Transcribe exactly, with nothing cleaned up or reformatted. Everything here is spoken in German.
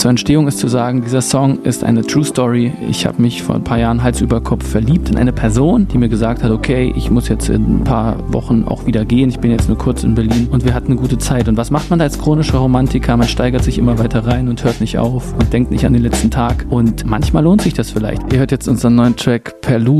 Zur Entstehung ist zu sagen, dieser Song ist eine True Story. Ich habe mich vor ein paar Jahren Hals über Kopf verliebt in eine Person, die mir gesagt hat, okay, ich muss jetzt in ein paar Wochen auch wieder gehen. Ich bin jetzt nur kurz in Berlin und wir hatten eine gute Zeit. Und was macht man da als chronischer Romantiker? Man steigert sich immer weiter rein und hört nicht auf und denkt nicht an den letzten Tag. Und manchmal lohnt sich das vielleicht. Ihr hört jetzt unseren neuen Track Perlu.